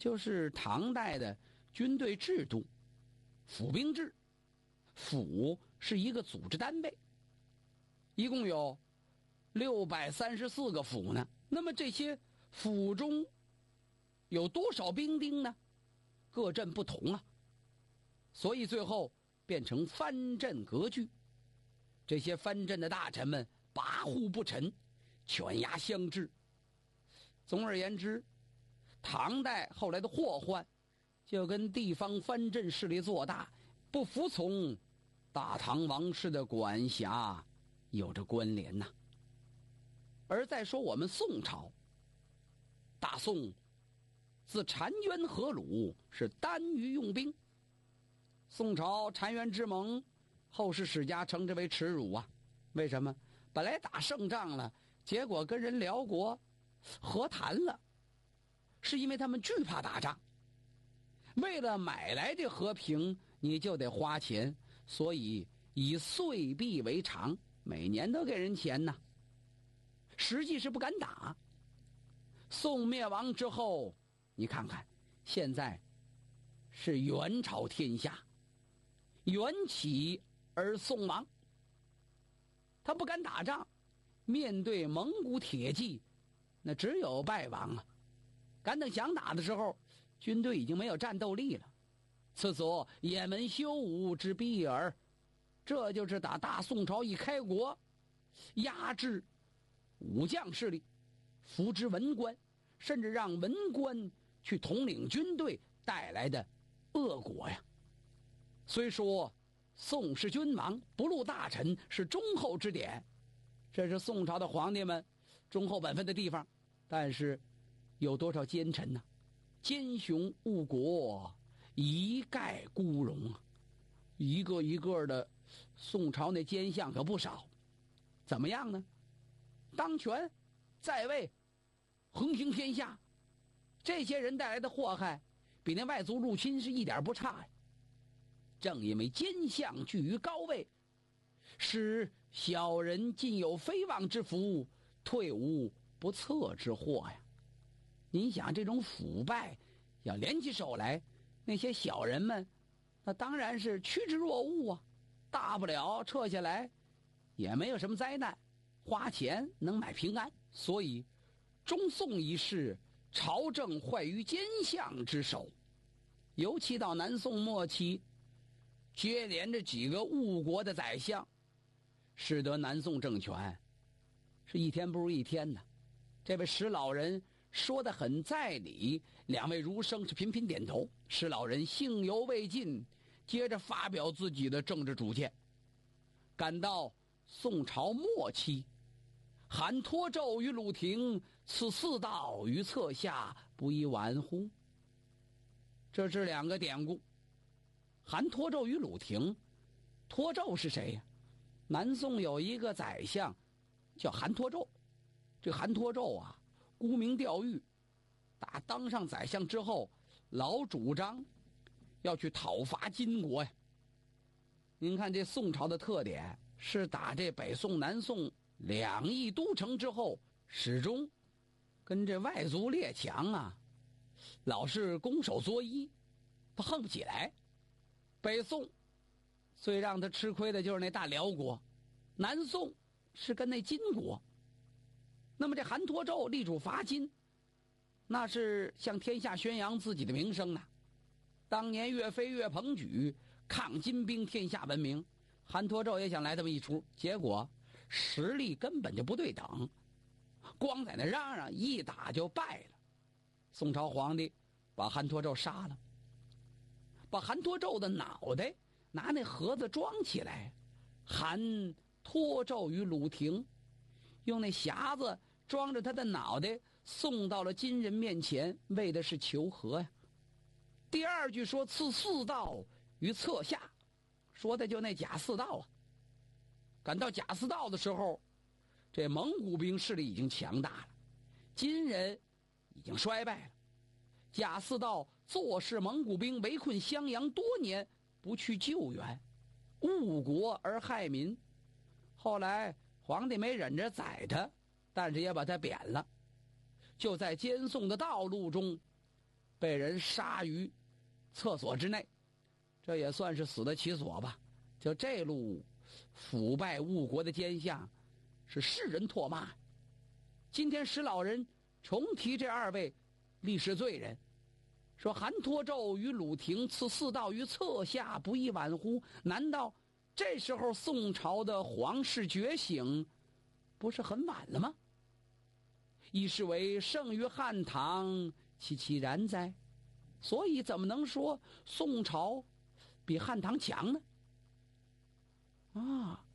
就是唐代的军队制度，府兵制。府是一个组织单位，一共有634个府呢。那么这些府中有多少兵丁呢？各镇不同啊，所以最后变成藩镇割据。这些藩镇的大臣们跋扈不臣，犬牙相制。总而言之，唐代后来的祸患就跟地方藩镇势力做大，不服从大唐王室的管辖有着关联呐。而再说我们宋朝，大宋自澶渊河鲁是单于用兵。宋朝澶渊之盟，后世史家称之为耻辱啊。为什么？本来打胜仗了，结果跟人辽国和谈了，是因为他们惧怕打仗，为了买来这和平你就得花钱，所以以岁币为常，每年都给人钱呐。实际是不敢打。宋灭亡之后，你看看现在是元朝天下，元起而宋亡，他不敢打仗，面对蒙古铁骑，那只有败亡啊。赶等想打的时候，军队已经没有战斗力了。此所也门修武之必耳。这就是打大宋朝一开国，压制武将势力，扶植文官，甚至让文官去统领军队带来的恶果呀。虽说宋是君王，不录大臣是忠厚之典，这是宋朝的皇帝们忠厚本分的地方，但是有多少奸臣呢？奸雄误国，一概孤荣啊！一个一个的宋朝那奸相可不少。怎么样呢？当权在位，横行天下，这些人带来的祸害比那外族入侵是一点不差呀。正因为奸相居于高位，使小人尽有飞望之福，退无不测之祸呀。您想，这种腐败要连起手来，那些小人们那当然是趋之若鹜啊，大不了撤下来，也没有什么灾难，花钱能买平安。所以中宋一世，朝政坏于奸相之手，尤其到南宋末期，接连着几个误国的宰相，使得南宋政权是一天不如一天呢。这位史老人说得很在理，两位儒生是频频点头。史老人兴犹未尽，接着发表自己的政治主见。赶到宋朝末期，韩托胄与鲁廷，此四道于侧下，不亦晚乎？这是两个典故。韩托胄与鲁廷，托胄是谁呀？南宋有一个宰相叫韩托胄。这韩托胄啊，沽名钓誉，当上宰相之后，老主张要去讨伐金国呀。您看这宋朝的特点是打这北宋南宋两翼都城之后，始终跟这外族列强啊老是攻守作揖，他横不起来。北宋最让他吃亏的就是那大辽国，南宋是跟那金国。那么这韩托胄力主伐金，那是向天下宣扬自己的名声呢。当年岳飞岳鹏举抗金兵，天下闻名，韩托胄也想来这么一出，结果实力根本就不对等，光在那嚷嚷，一打就败了。宋朝皇帝把韩托胄杀了，把韩托胄的脑袋拿那盒子装起来，韩托胄与鲁廷用那匣子装着他的脑袋送到了金人面前，为的是求和呀。第二句说赐四道于侧下，说的就那贾似道啊。赶到贾似道的时候，这蒙古兵势力已经强大了，金人已经衰败了。贾似道坐视蒙古兵围困襄阳多年，不去救援，误国而害民。后来皇帝没忍着宰他，但是也把他贬了。就在兼宋的道路中， 被人杀于厕所之内，这也算是死得其所吧。就这路腐败误国的奸相，是世人唾骂。今天石老人重提这2位历史罪人，说韩托胄与鲁廷赐4道于侧下，不亦晚乎？难道这时候宋朝的皇室觉醒不是很晚了吗？亦是为胜于汉唐，其然哉？所以怎么能说宋朝比汉唐强呢？啊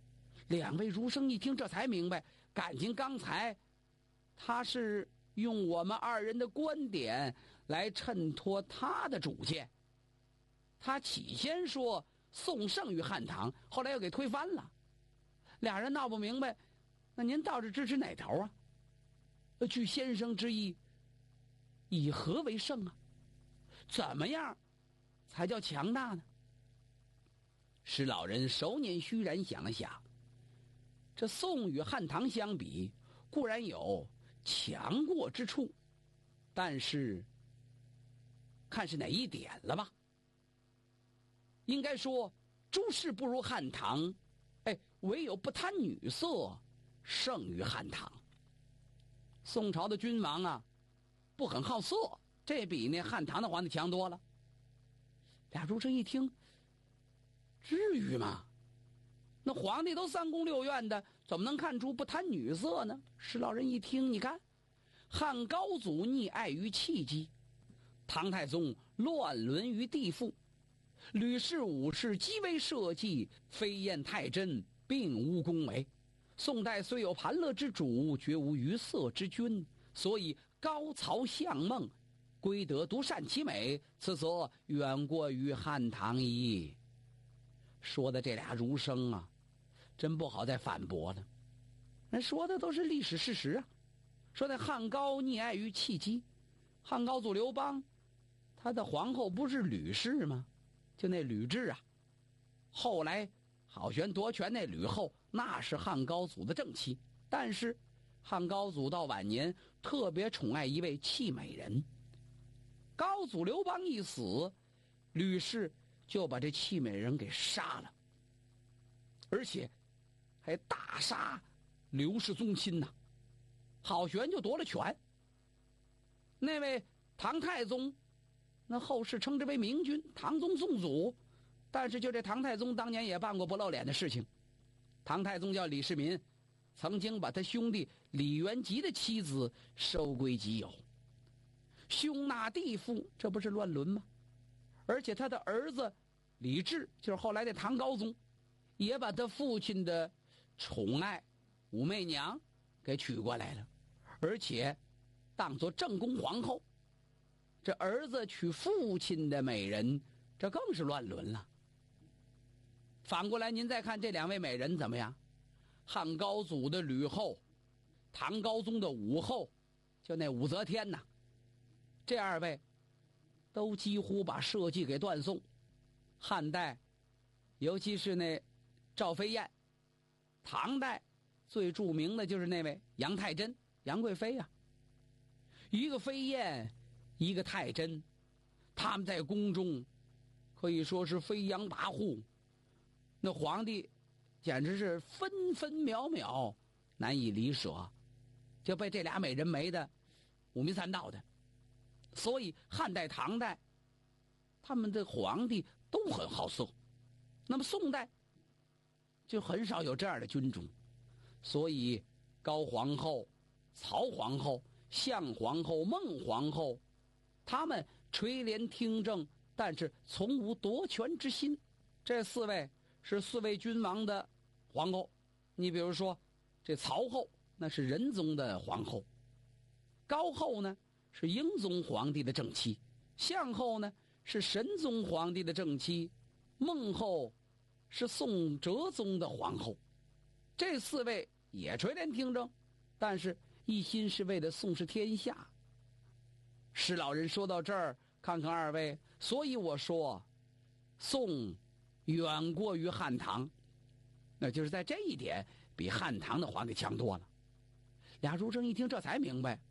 ，2位儒生一听这才明白，感情刚才他是用我们2人的观点来衬托他的主见。他起先说宋胜于汉唐，后来又给推翻了。2人闹不明白，那您倒是支持哪头啊？据先生之意，以何为胜啊？怎么样才叫强大呢？石老人手捻虚然想了想，这宋与汉唐相比，固然有强过之处，但是看是哪一点了吧。应该说诸事不如汉唐，唯有不贪女色胜于汉唐。宋朝的君王啊，不很好色，这比那汉唐的皇帝强多了。俩儒生一听，至于吗？那皇帝都3宫6院的，怎么能看出不贪女色呢？石老人一听，你看，汉高祖溺爱于戚姬，唐太宗乱伦于弟妇，吕氏武氏极为社稷，飞燕太真并无恭维。宋代虽有盘乐之主，绝无于色之君，所以高曹相孟，归德独善其美，此则远过于汉唐矣。说的这俩儒生啊，真不好再反驳了。人说的都是历史事实啊。说那汉高溺爱于戚姬，汉高祖刘邦，他的皇后不是吕氏吗？就那吕雉啊。后来好悬夺权那吕后，那是汉高祖的正妻，但是汉高祖到晚年特别宠爱一位戚美人。高祖刘邦一死，吕氏就把这戚美人给杀了，而且还大杀刘氏宗亲呐，好悬就夺了权。那位唐太宗，那后世称之为明君，唐宗宋祖。但是就这唐太宗当年也办过不露脸的事情。唐太宗叫李世民，曾经把他兄弟李元吉的妻子收归己有，兄纳弟妇，这不是乱伦吗？而且他的儿子李治，就是后来的唐高宗，也把他父亲的宠爱武媚娘给娶过来了，而且当作正宫皇后。这儿子娶父亲的美人，这更是乱伦了。反过来您再看这2位美人怎么样？汉高祖的吕后，唐高宗的武后，就那武则天呐，这2位都几乎把社稷给断送。汉代尤其是那赵飞燕，唐代最著名的就是那位杨太真，杨贵妃啊。一个飞燕，一个太真，他们在宫中可以说是飞扬跋扈，那皇帝简直是分分秒秒难以离舍，就被这俩美人没的五迷三道的。所以汉代唐代他们的皇帝都很好色，那么宋代就很少有这样的君主。所以高皇后、曹皇后、项皇后、孟皇后，他们垂帘听政，但是从无夺权之心。这4位是4位君王的皇后。你比如说这曹后，那是仁宗的皇后；高后呢是英宗皇帝的正妻；项后呢是神宗皇帝的正妻；孟后是宋哲宗的皇后。这4位也垂帘听政，但是一心是为了宋氏天下。施老人说到这儿，看看2位，所以我说宋远过于汉唐，那就是在这一点比汉唐的皇帝强多了。俩儒生一听这才明白，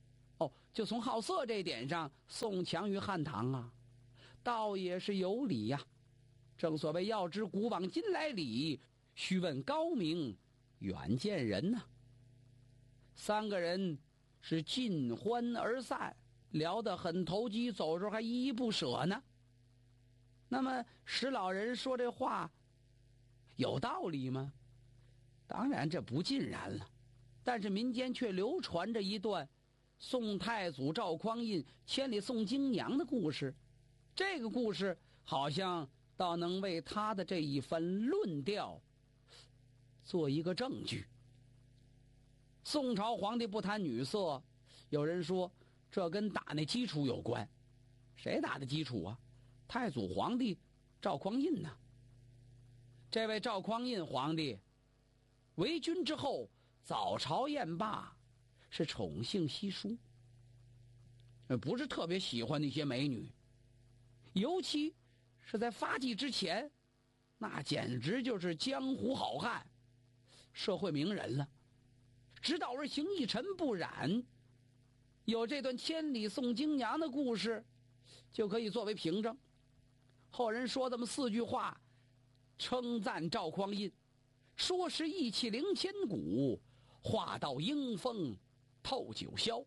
就从好色这一点上，宋强于汉唐啊，倒也是有理呀。正所谓要知古往今来理，须问高明远见人呐。三个人是尽欢而散，聊得很投机，走时候还依依不舍呢。那么石老人说这话有道理吗？当然这不尽然了，但是民间却流传着一段宋太祖赵匡胤千里送京娘的故事。这个故事好像倒能为他的这一番论调做一个证据。宋朝皇帝不谈女色，有人说这跟打那基础有关。谁打的基础啊？太祖皇帝赵匡胤呢？这位赵匡胤皇帝为君之后，早朝宴罢，是宠幸稀疏，不是特别喜欢那些美女，尤其是在发迹之前，那简直就是江湖好汉、社会名人了。直到而行一尘不染，有这段千里送京娘的故事，就可以作为凭证。后人说这么4句话，称赞赵匡胤，说是义气凌千古，话到英风透九霄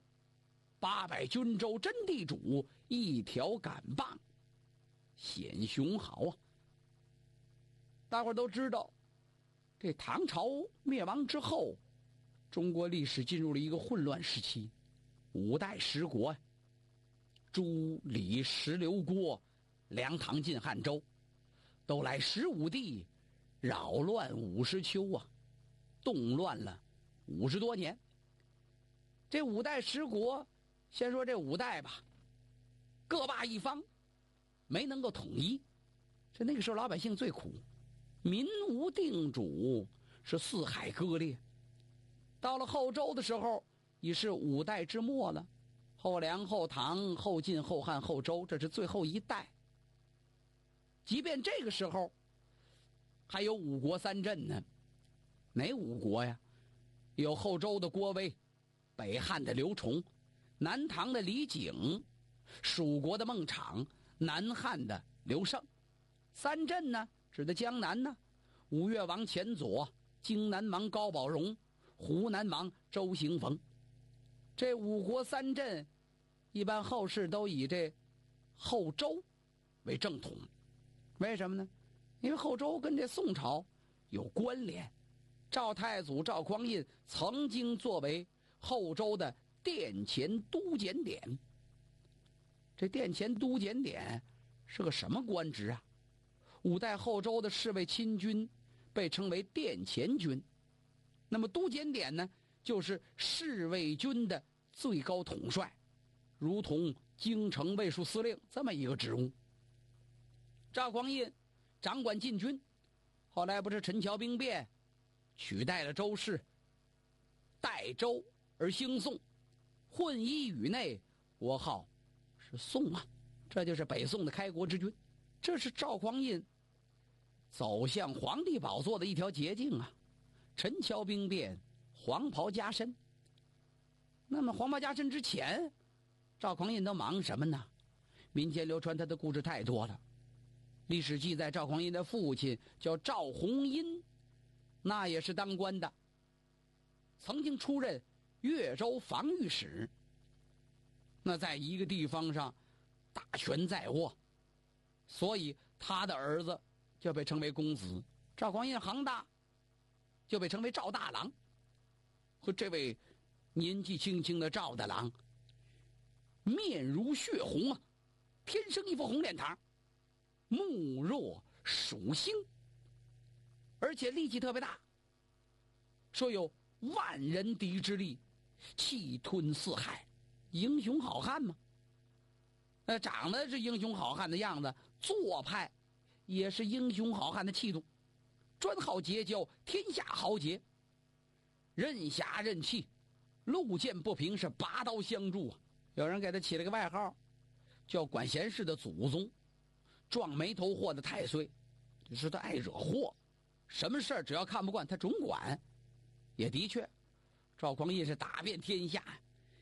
，800军州真地主，一条杆棒显雄豪啊！大伙都知道，这唐朝灭亡之后，中国历史进入了一个混乱时期，5代十国，朱李石刘郭梁唐晋汉周，都来15帝，扰乱50秋啊，动乱了50多年。这5代十国，先说这5代吧，各霸一方，没能够统一。这那个时候老百姓最苦，民无定主，是四海割裂。到了后周的时候，已是5代之末了。后梁、后唐、后晋、后汉、后周，这是最后一代。即便这个时候，还有5国3镇呢。哪5国呀？有后周的郭威，北汉的刘崇，南唐的李景，蜀国的孟昶，南汉的刘胜。3镇呢，指的江南呢，吴越王钱佐，荆南王高宝荣，湖南王周行逢。这5国3镇，一般后世都以这后周为正统。为什么呢？因为后周跟这宋朝有关联。赵太祖赵匡胤曾经作为后周的殿前都检点。这殿前都检点是个什么官职啊？5代后周的侍卫亲军被称为殿前军。那么都检点呢，就是侍卫军的最高统帅，如同京城卫戍司令这么一个职务。赵匡胤掌管禁军，后来不是陈桥兵变，取代了周氏，代周而兴宋，混一宇内，国号是宋啊，这就是北宋的开国之君。这是赵匡胤走向皇帝宝座的一条捷径啊。陈桥兵变，黄袍加身。那么黄袍加身之前，赵匡胤都忙什么呢？民间流传他的故事太多了。历史记载，赵匡胤的父亲叫赵弘殷，那也是当官的，曾经出任越州防御使。那在一个地方上大权在握，所以他的儿子就被称为公子。赵匡胤行大，就被称为赵大郎。和这位年纪轻轻的赵大郎，面如血红啊，天生一副红脸膛，目若蜀星，而且力气特别大，说有万人敌之力，气吞四海，英雄好汉嘛。长得是英雄好汉的样子，做派也是英雄好汉的气度，专好结交天下豪杰，任侠任气，路见不平是拔刀相助啊。有人给他起了个外号，叫管闲事的祖宗，撞眉头祸的太岁，就是他爱惹祸，什么事儿只要看不惯他总管。也的确，赵匡胤是打遍天下，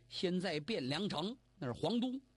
现在汴梁城那是皇都，